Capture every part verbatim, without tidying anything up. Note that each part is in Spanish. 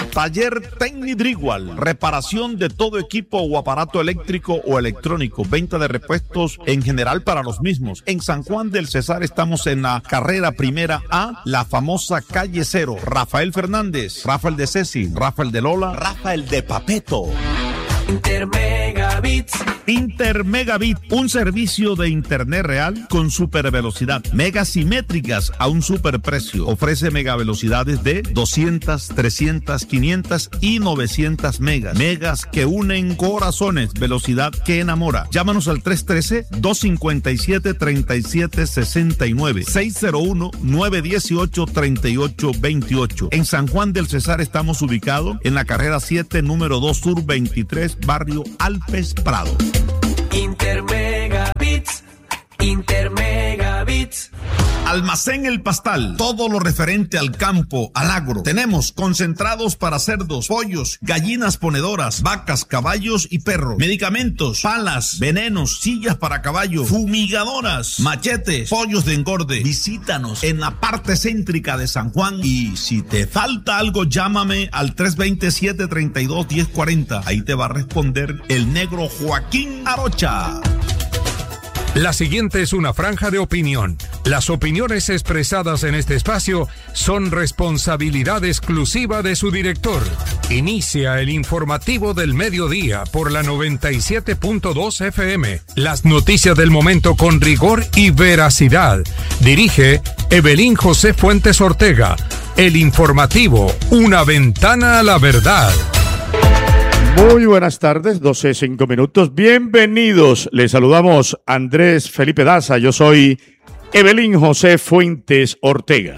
Taller Tecnidrigual, reparación de todo equipo o aparato eléctrico o electrónico, venta de repuestos en general para los mismos. En San Juan del Cesar estamos en la carrera primera A, la famosa calle Cero. Rafael Fernández, Rafael de Ceci, Rafael de Lola, Rafael de Papeto. Intermegabits. Intermegabit, un servicio de internet real con super velocidad, megas simétricas a un super precio. Ofrece megavelocidades de doscientas, trescientas, quinientas y novecientas megas. Megas que unen corazones, velocidad que enamora. Llámanos al tres uno tres, dos cinco siete, tres siete seis nueve, seis cero uno, nueve uno ocho, tres ocho dos ocho. En San Juan del Cesar estamos ubicados en la carrera siete, número dos sur veintitrés, barrio Alpes Prado. Intermegabits, Intermegabits. Almacén El Pastal, todo lo referente al campo, al agro. Tenemos concentrados para cerdos, pollos, gallinas ponedoras, vacas, caballos y perros. Medicamentos, palas, venenos, sillas para caballo, fumigadoras, machetes, pollos de engorde. Visítanos en la parte céntrica de San Juan y si te falta algo, llámame al tres dos siete, tres dos, uno cero cuatro cero. Ahí te va a responder el negro Joaquín Arocha. La siguiente es una franja de opinión. Las opiniones expresadas en este espacio son responsabilidad exclusiva de su director. Inicia el informativo del mediodía por la noventa y siete punto dos F M. Las noticias del momento con rigor y veracidad. Dirige Evelyn José Fuentes Ortega. El informativo, una ventana a la verdad. Muy buenas tardes, doce cinco minutos. Bienvenidos. Les saludamos Andrés Felipe Daza. Yo soy Evelyn José Fuentes Ortega.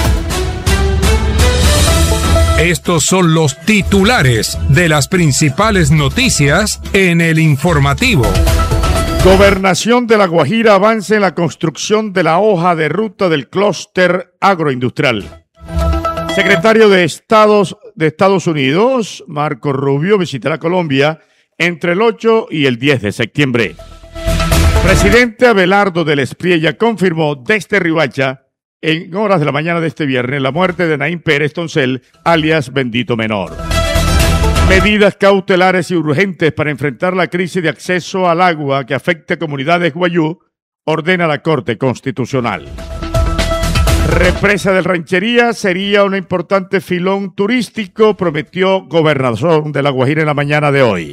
Estos son los titulares de las principales noticias en el informativo. Gobernación de La Guajira avanza en la construcción de la hoja de ruta del clúster agroindustrial. Secretario de Estados de Estados Unidos, Marco Rubio, visitará Colombia entre el ocho y el diez de septiembre. Presidente Abelardo del Espriella confirmó desde Riohacha, en horas de la mañana de este viernes, la muerte de Naín Pérez Toncel, alias Bendito Menor. Medidas cautelares y urgentes para enfrentar la crisis de acceso al agua que afecta a comunidades guayú, ordena la Corte Constitucional. Represa del Ranchería sería un importante filón turístico, prometió gobernador de La Guajira en la mañana de hoy.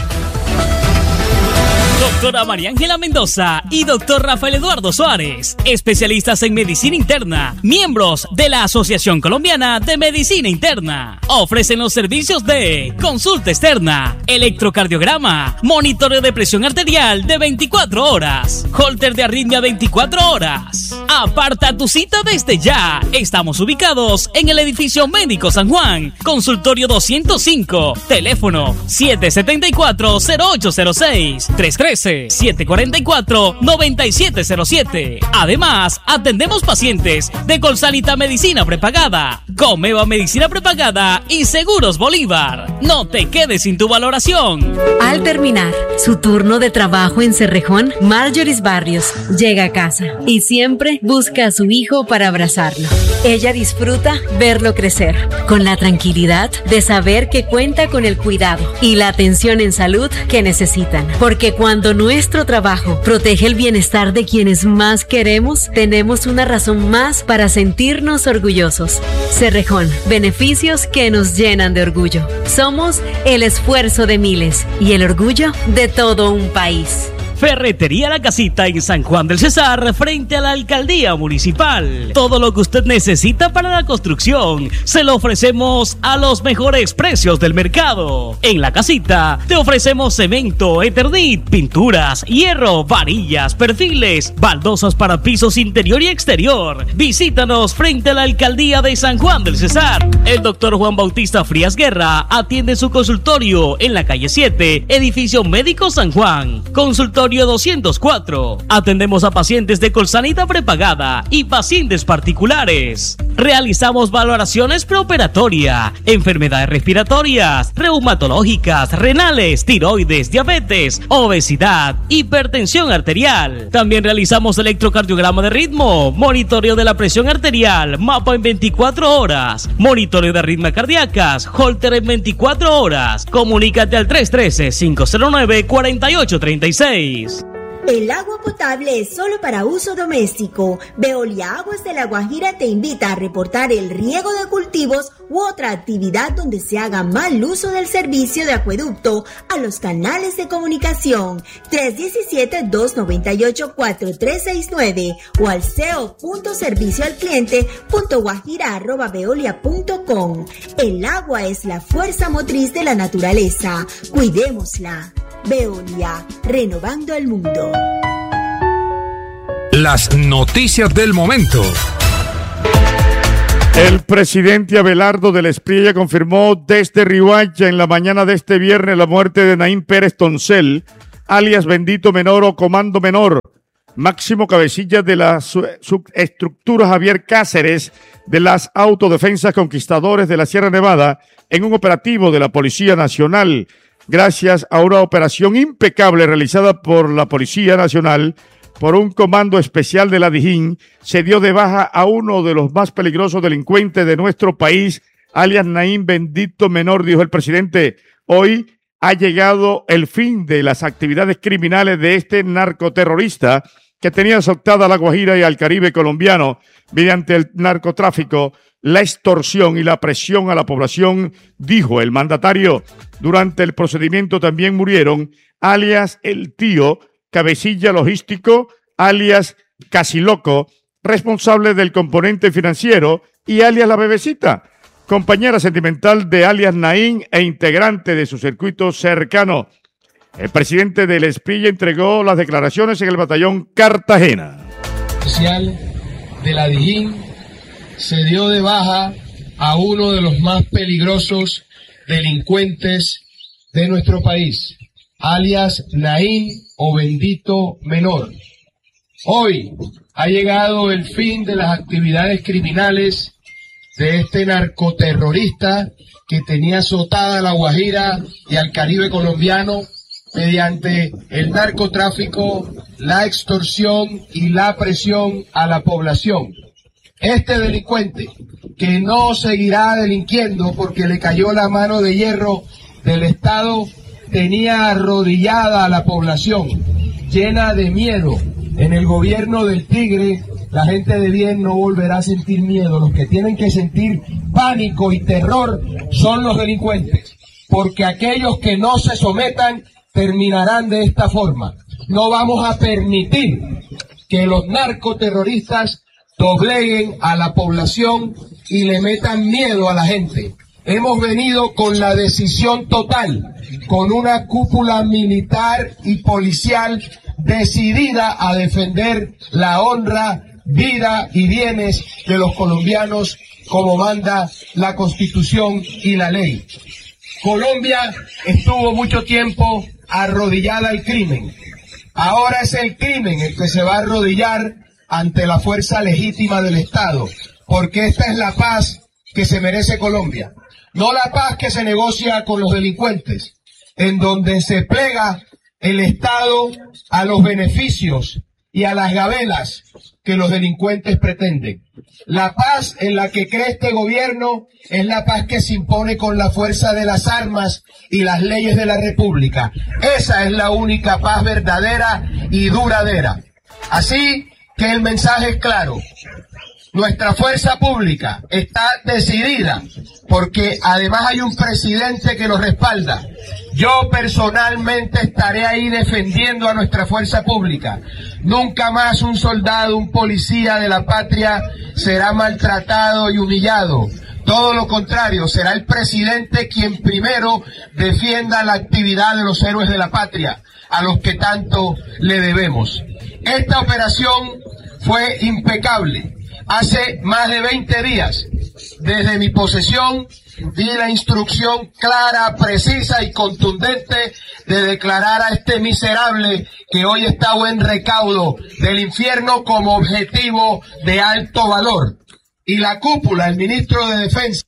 Doctora María Ángela Mendoza y doctor Rafael Eduardo Suárez, especialistas en medicina interna, miembros de la Asociación Colombiana de Medicina Interna. Ofrecen los servicios de consulta externa, electrocardiograma, monitoreo de presión arterial de veinticuatro horas, holter de arritmia veinticuatro horas. Aparta tu cita desde ya. Estamos ubicados en el edificio Médico San Juan, consultorio doscientos cinco, teléfono siete siete cuatro, cero ocho cero seis, tres uno tres, siete cuatro cuatro, nueve siete cero siete. Además, atendemos pacientes de Colsanita Medicina Prepagada, Comeva Medicina Prepagada y Seguros Bolívar. No te quedes sin tu valoración. Al terminar su turno de trabajo en Cerrejón, Marjorie Barrios llega a casa y siempre busca a su hijo para abrazarlo. Ella disfruta verlo crecer, con la tranquilidad de saber que cuenta con el cuidado y la atención en salud que necesitan. Porque cuando nuestro trabajo protege el bienestar de quienes más queremos, tenemos una razón más para sentirnos orgullosos. Cerrejón, beneficios que nos llenan de orgullo. Somos el esfuerzo de miles y el orgullo de todo un país. Ferretería La Casita en San Juan del Cesar, frente a la alcaldía municipal. Todo lo que usted necesita para la construcción se lo ofrecemos a los mejores precios del mercado. En La Casita te ofrecemos cemento, Eternit, pinturas, hierro, varillas, perfiles, baldosas para pisos interior y exterior. Visítanos frente a la alcaldía de San Juan del Cesar. El doctor Juan Bautista Frías Guerra atiende su consultorio en la calle siete, edificio Médico San Juan. Consultorio Osorio doscientos cuatro. Atendemos a pacientes de Colsanita prepagada y pacientes particulares. Realizamos valoraciones preoperatoria, enfermedades respiratorias, reumatológicas, renales, tiroides, diabetes, obesidad, hipertensión arterial. También realizamos electrocardiograma de ritmo, monitoreo de la presión arterial, mapa en veinticuatro horas, monitoreo de arritmias cardíacas, holter en veinticuatro horas. Comunícate al tres uno tres, cinco cero nueve, cuatro ocho tres seis. El agua potable es solo para uso doméstico. Veolia Aguas de La Guajira te invita a reportar el riego de cultivos u otra actividad donde se haga mal uso del servicio de acueducto a los canales de comunicación tres uno siete, dos nueve ocho, cuatro tres seis nueve o al ceo punto servicio al cliente punto guajira arroba veolia punto com. El agua es la fuerza motriz de la naturaleza. Cuidémosla. Veolia, renovando el mundo. Las noticias del momento. El presidente Abelardo del Espriella confirmó desde Riohacha en la mañana de este viernes la muerte de Naín Pérez Toncel, alias Bendito Menor o Comando Menor, máximo cabecilla de la subestructura Javier Cáceres de las Autodefensas Conquistadores de la Sierra Nevada en un operativo de la Policía Nacional. Gracias a una operación impecable realizada por la Policía Nacional, por un comando especial de la Dijín, se dio de baja a uno de los más peligrosos delincuentes de nuestro país, alias Naín Bendito Menor, dijo el presidente. Hoy ha llegado el fin de las actividades criminales de este narcoterrorista que tenía azotada a La Guajira y al Caribe colombiano mediante el narcotráfico, la extorsión y la presión a la población, dijo el mandatario. Durante el procedimiento también murieron alias El Tío, cabecilla logístico, alias Casi Loco, responsable del componente financiero, y alias La Bebecita, compañera sentimental de alias Naín e integrante de su circuito cercano. El presidente del Espriella entregó las declaraciones en el batallón Cartagena. Oficial de la Dijín se dio de baja a uno de los más peligrosos delincuentes de nuestro país, alias Naín o Bendito Menor. Hoy ha llegado el fin de las actividades criminales de este narcoterrorista que tenía azotada a La Guajira y al Caribe colombiano mediante el narcotráfico, la extorsión y la presión a la población. Este delincuente, que no seguirá delinquiendo porque le cayó la mano de hierro del Estado, tenía arrodillada a la población, llena de miedo. En el gobierno del Tigre, la gente de bien no volverá a sentir miedo. Los que tienen que sentir pánico y terror son los delincuentes, porque aquellos que no se sometan terminarán de esta forma. No vamos a permitir que los narcoterroristas dobleguen a la población y le metan miedo a la gente. Hemos venido con la decisión total, con una cúpula militar y policial decidida a defender la honra, vida y bienes de los colombianos como manda la Constitución y la ley. Colombia estuvo mucho tiempo arrodillada al crimen. Ahora es el crimen el que se va a arrodillar ante la fuerza legítima del Estado, porque esta es la paz que se merece Colombia, no la paz que se negocia con los delincuentes, en donde se plega el Estado a los beneficios y a las gabelas que los delincuentes pretenden. La paz en la que cree este gobierno es la paz que se impone con la fuerza de las armas y las leyes de la República. Esa es la única paz verdadera y duradera. Así que el mensaje es claro. Nuestra fuerza pública está decidida porque además hay un presidente que lo respalda. Yo personalmente estaré ahí defendiendo a nuestra fuerza pública. Nunca más un soldado, un policía de la patria será maltratado y humillado. Todo lo contrario, será el presidente quien primero defienda la actividad de los héroes de la patria, a los que tanto le debemos. Esta operación fue impecable. Hace más de veinte días desde mi posesión, di la instrucción clara, precisa y contundente de declarar a este miserable que hoy está en recaudo del infierno como objetivo de alto valor. Y la cúpula, el ministro de Defensa.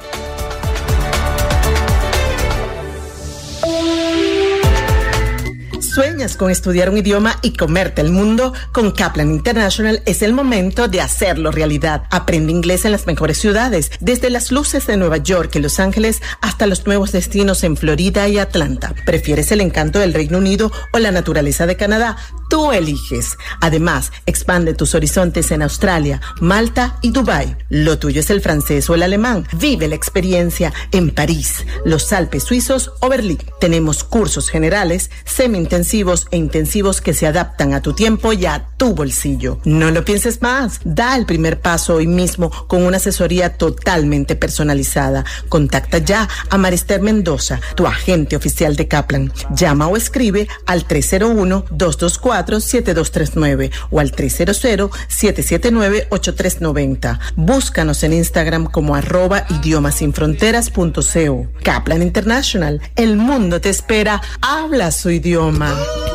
¿Sueñas con estudiar un idioma y comerte el mundo? Con Kaplan International es el momento de hacerlo realidad. Aprende inglés en las mejores ciudades, desde las luces de Nueva York y Los Ángeles hasta los nuevos destinos en Florida y Atlanta. ¿Prefieres el encanto del Reino Unido o la naturaleza de Canadá? Tú eliges. Además, expande tus horizontes en Australia, Malta y Dubái. Lo tuyo es el francés o el alemán. Vive la experiencia en París, los Alpes suizos o Berlín. Tenemos cursos generales, semi-intensivos e intensivos que se adaptan a tu tiempo y a tu bolsillo. No lo pienses más. Da el primer paso hoy mismo con una asesoría totalmente personalizada. Contacta ya a Marister Mendoza, tu agente oficial de Kaplan. Llama o escribe al tres cero uno, dos dos cuatro, siete dos tres nueve o al tres cero cero, siete siete nueve, ocho tres nueve cero. Búscanos en Instagram como arroba idiomasinfronteras.co. Kaplan International, el mundo te espera. Habla su idioma.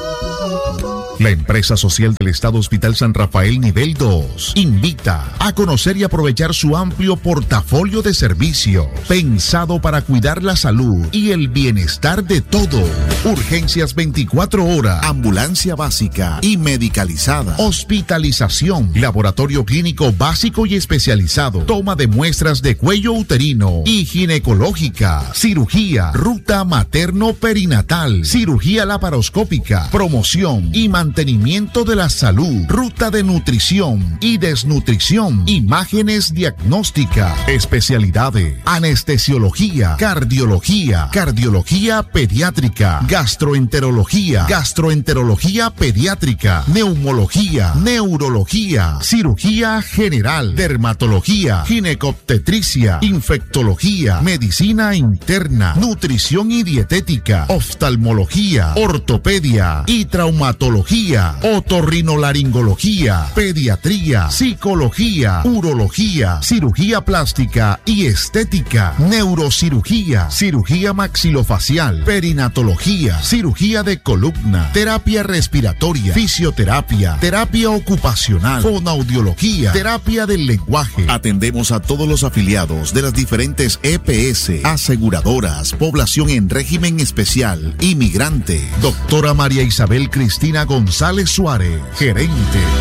La empresa social del Estado Hospital San Rafael Nivel dos invita a conocer y aprovechar su amplio portafolio de servicio pensado para cuidar la salud y el bienestar de todos. Urgencias veinticuatro horas, ambulancia básica y medicalizada, hospitalización, laboratorio clínico básico y especializado, toma de muestras de cuello uterino y ginecológica, cirugía, ruta materno-perinatal, cirugía laparoscópica, promoción y mantenimiento de la salud, ruta de nutrición y desnutrición, imágenes diagnósticas, especialidades, anestesiología, cardiología, cardiología pediátrica, gastroenterología, gastroenterología pediátrica, neumología, neurología, cirugía general, dermatología, ginecobstetricia, infectología, medicina interna, nutrición y dietética, oftalmología, ortopedia y traumatología, otorrinolaringología, pediatría, psicología, urología, cirugía plástica y estética, neurocirugía, cirugía maxilofacial, perinatología, cirugía de columna, terapia respiratoria, fisioterapia, terapia ocupacional, fonoaudiología, terapia del lenguaje. Atendemos a todos los afiliados de las diferentes E P S, aseguradoras, población en régimen especial, inmigrante. Doctora María Isabel Cristina González Suárez, gerente.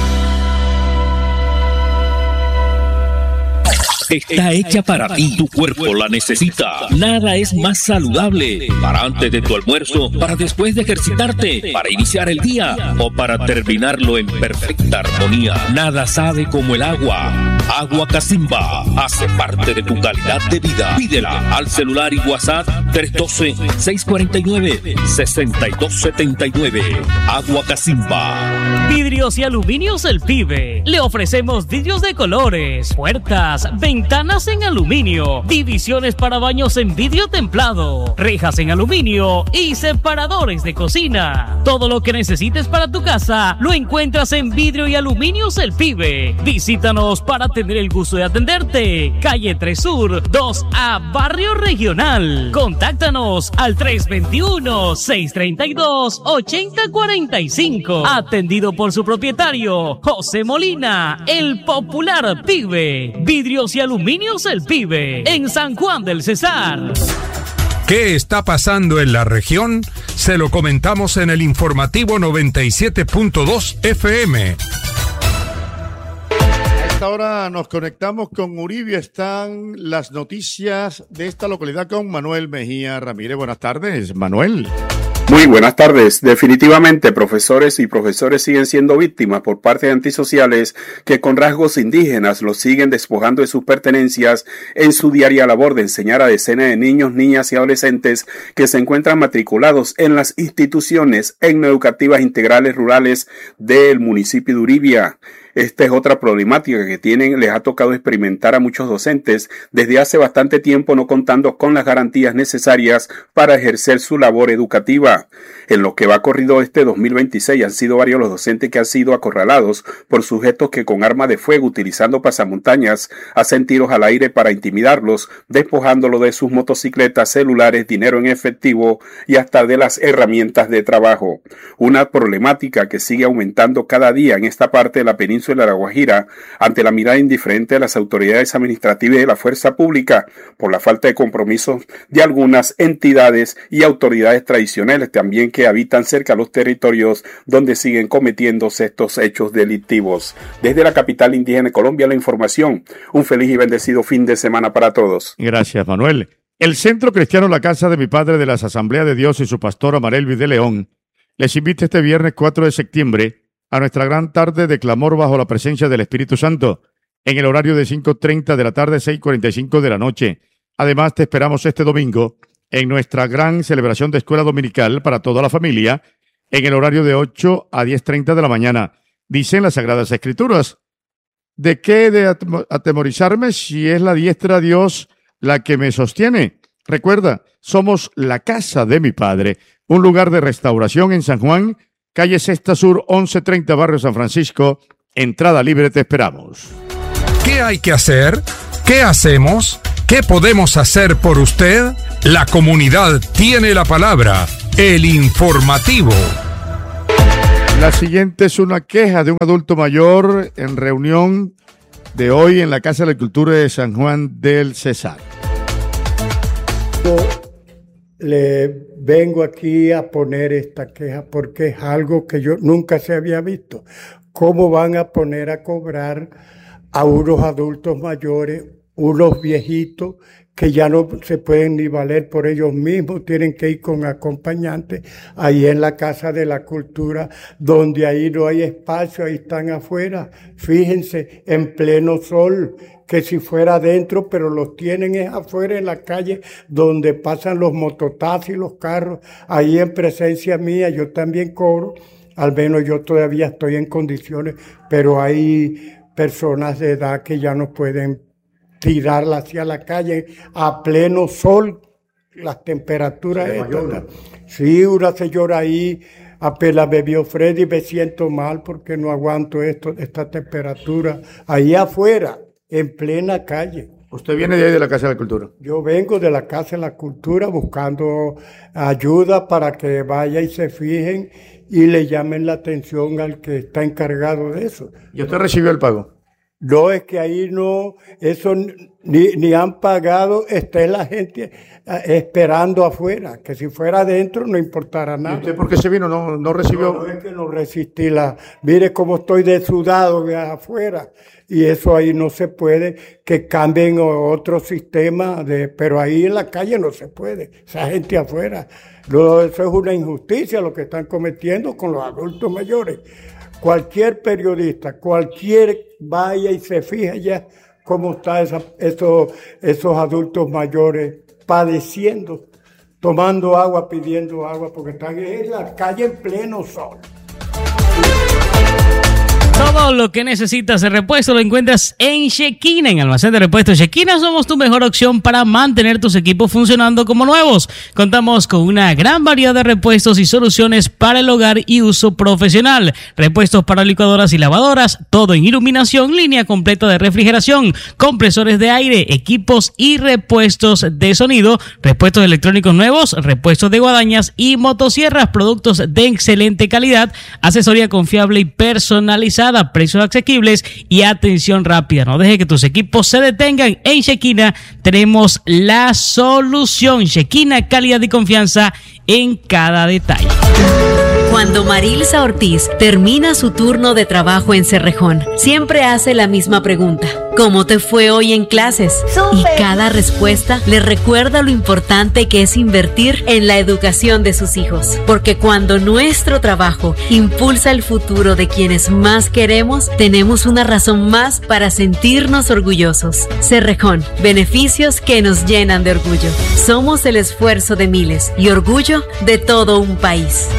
Está hecha para ti, tu cuerpo la necesita. Nada es más saludable para antes de tu almuerzo, para después de ejercitarte, para iniciar el día o para terminarlo en perfecta armonía. Nada sabe como el agua. Agua Casimba hace parte de tu calidad de vida. Pídela al celular y WhatsApp tres uno dos, seis cuatro nueve, seis dos siete nueve. Agua Casimba. Vidrios y aluminios El Pibe. Le ofrecemos vidrios de colores, puertas, ventanas en aluminio, divisiones para baños en vidrio templado, rejas en aluminio y separadores de cocina. Todo lo que necesites para tu casa lo encuentras en Vidrio y Aluminios El Pibe. Visítanos para tener el gusto de atenderte. Calle tres Sur, dos A, Barrio Regional. Contáctanos al tres dos uno, seis tres dos, ocho cero cuatro cinco. Atendido por su propietario, José Molina, el popular Pibe. Vidrios y Aluminios El Pibe, en San Juan del Cesar. ¿Qué está pasando en la región? Se lo comentamos en el informativo noventa y siete punto dos F M. A esta hora nos conectamos con Uribe. Están las noticias de esta localidad con Manuel Mejía Ramírez. Buenas tardes, Manuel. Muy buenas tardes. Definitivamente, profesores y profesores siguen siendo víctimas por parte de antisociales que con rasgos indígenas los siguen despojando de sus pertenencias en su diaria labor de enseñar a decenas de niños, niñas y adolescentes que se encuentran matriculados en las instituciones etnoeducativas integrales rurales del municipio de Uribia. Esta es otra problemática que tienen, les ha tocado experimentar a muchos docentes desde hace bastante tiempo, no contando con las garantías necesarias para ejercer su labor educativa. En lo que va corrido este dos mil veintiséis han sido varios los docentes que han sido acorralados por sujetos que con arma de fuego utilizando pasamontañas hacen tiros al aire para intimidarlos, despojándolos de sus motocicletas, celulares, dinero en efectivo y hasta de las herramientas de trabajo. Una problemática que sigue aumentando cada día en esta parte de la península de La Guajira ante la mirada indiferente de las autoridades administrativas y de la fuerza pública por la falta de compromiso de algunas entidades y autoridades tradicionales también que habitan cerca de los territorios donde siguen cometiéndose estos hechos delictivos. Desde la capital indígena de Colombia, la información. Un feliz y bendecido fin de semana para todos. Gracias, Manuel. El Centro Cristiano La Casa de mi Padre de las Asambleas de Dios y su pastora Marelvis de León les invita este viernes cuatro de septiembre a nuestra gran tarde de clamor bajo la presencia del Espíritu Santo, en el horario de cinco treinta de la tarde, seis cuarenta y cinco de la noche. Además, te esperamos este domingo en nuestra gran celebración de escuela dominical para toda la familia, en el horario de ocho a diez treinta de la mañana. Dicen las Sagradas Escrituras: ¿de qué he de atemorizarme si es la diestra de Dios la que me sostiene? Recuerda, somos la casa de mi Padre, un lugar de restauración en San Juan, calle Sexta Sur, once treinta, barrio San Francisco. Entrada libre, te esperamos. ¿Qué hay que hacer? ¿Qué hacemos? ¿Qué podemos hacer por usted? La comunidad tiene la palabra. El informativo. La siguiente es una queja de un adulto mayor en reunión de hoy en la Casa de la Cultura de San Juan del Cesar. Yo le vengo aquí a poner esta queja porque es algo que yo nunca se había visto. ¿Cómo van a poner a cobrar a unos adultos mayores, unos viejitos que ya no se pueden ni valer por ellos mismos, tienen que ir con acompañantes ahí en la Casa de la Cultura, donde ahí no hay espacio, ahí están afuera? Fíjense, en pleno sol, que si fuera adentro, pero los tienen es afuera en la calle donde pasan los mototaxis y los carros, ahí en presencia mía. Yo también cobro, al menos yo todavía estoy en condiciones, pero hay personas de edad que ya no pueden tirarla hacia la calle a pleno sol, las temperaturas estas. Sí, una señora ahí apenas bebió Freddy, me siento mal porque no aguanto esto, esta temperatura, ahí afuera, en plena calle. ¿Usted viene de ahí de la Casa de la Cultura? Yo vengo de la Casa de la Cultura buscando ayuda para que vaya y se fijen y le llamen la atención al que está encargado de eso. ¿Y usted recibió el pago? No, es que ahí no, eso ni, ni han pagado, está la gente esperando afuera, que si fuera adentro no importara nada. ¿Y usted por qué se vino? ¿No, no recibió? No, no, es que no resistí la, mire cómo estoy desudado de afuera, y eso ahí no se puede, que cambien otro sistema, de, pero ahí en la calle no se puede, esa gente afuera. No, eso es una injusticia lo que están cometiendo con los adultos mayores. Cualquier periodista, cualquier vaya y se fija ya cómo están esos, esos adultos mayores padeciendo, tomando agua, pidiendo agua, porque están en la calle en pleno sol. Todo lo que necesitas de repuesto lo encuentras en Shekina. En Almacén de Repuestos Shekina somos tu mejor opción para mantener tus equipos funcionando como nuevos. Contamos con una gran variedad de repuestos y soluciones para el hogar y uso profesional. Repuestos para licuadoras y lavadoras, todo en iluminación, línea completa de refrigeración, compresores de aire, equipos y repuestos de sonido, repuestos electrónicos nuevos, repuestos de guadañas y motosierras, productos de excelente calidad, asesoría confiable y personalizada, precios asequibles y atención rápida. No deje que tus equipos se detengan. En Shekina tenemos la solución. Shekina, calidad y confianza en cada detalle. Cuando Marilsa Ortiz termina su turno de trabajo en Cerrejón, siempre hace la misma pregunta: ¿cómo te fue hoy en clases? ¡Súper! Y cada respuesta le recuerda lo importante que es invertir en la educación de sus hijos. Porque cuando nuestro trabajo impulsa el futuro de quienes más queremos, tenemos una razón más para sentirnos orgullosos. Cerrejón, beneficios que nos llenan de orgullo. Somos el esfuerzo de miles y orgullo de todo un país. En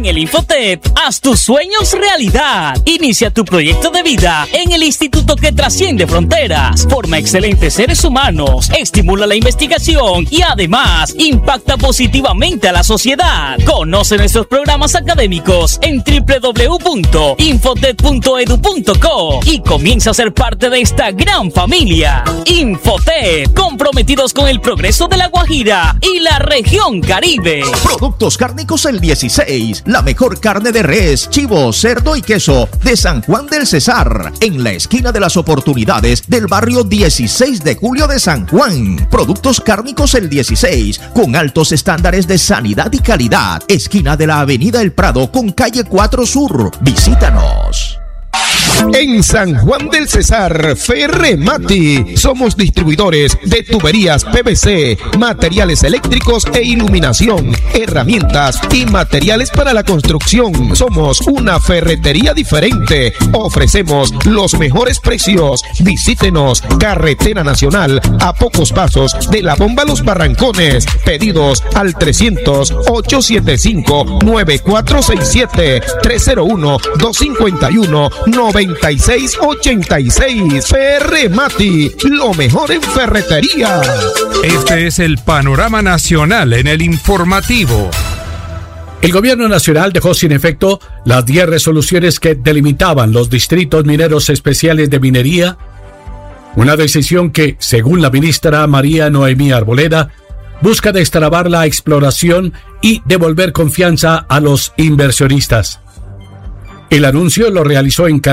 En el Infotep, haz tus sueños realidad. Inicia tu proyecto de vida en el instituto que trasciende fronteras, forma excelentes seres humanos, estimula la investigación y además impacta positivamente a la sociedad. Conoce nuestros programas académicos en doble u doble u doble u punto infotep punto edu punto co y comienza a ser parte de esta gran familia. Infotep, comprometidos con el progreso de La Guajira y la región Caribe. Productos Cárnicos El dieciséis, la mejor carne de res, chivo, cerdo y queso de San Juan del Cesar, en la esquina de las oportunidades del barrio dieciséis de julio de San Juan. Productos Cárnicos El dieciséis, con altos estándares de sanidad y calidad, esquina de la avenida El Prado con calle cuatro Sur. Visítanos. En San Juan del Cesar, Ferremati. Somos distribuidores de tuberías P V C, materiales eléctricos e iluminación, herramientas y materiales para la construcción. Somos una ferretería diferente. Ofrecemos los mejores precios. Visítenos, Carretera Nacional, a pocos pasos de la Bomba Los Barrancones. Pedidos al trescientos, ochocientos setenta y cinco, noventa y cuatro sesenta y siete, trescientos uno, doscientos cincuenta y uno, noventa y seis ochenta y seis. Ferremati, lo mejor en ferretería. Este es el panorama nacional en el informativo. El gobierno nacional dejó sin efecto las diez resoluciones que delimitaban los distritos mineros especiales de minería, una decisión que, según la ministra María Noemí Arboleda, busca destrabar la exploración y devolver confianza a los inversionistas. El anuncio lo realizó en